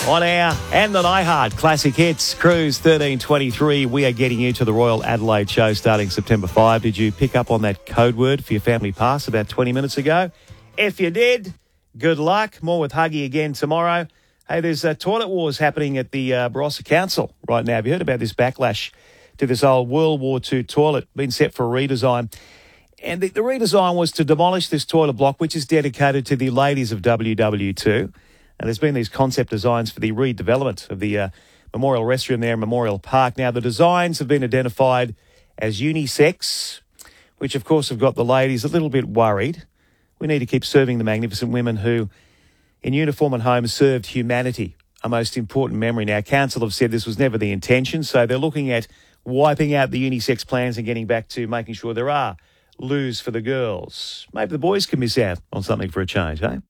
On air and the iHeart Classic Hits Cruise 1323, we are getting you to the Royal Adelaide show starting September 5. Did you pick up on that code word for your family pass about 20 minutes ago? If you did, good luck. More with Huggy again tomorrow. Hey, there's toilet wars happening at the Barossa Council right now. Have you heard about this backlash to this old World War II toilet being set for a redesign? And the redesign was to demolish this toilet block, which is dedicated to the ladies of WW2. And there's been these concept designs for the redevelopment of the memorial restroom there in Memorial Park. Now, the designs have been identified as unisex, which, of course, have got the ladies a little bit worried. We need to keep serving the magnificent women who, in uniform and home, served humanity, a most important memory. Now, Council have said this was never the intention, so they're looking at wiping out the unisex plans and getting back to making sure there are loos for the girls. Maybe the boys can miss out on something for a change, eh?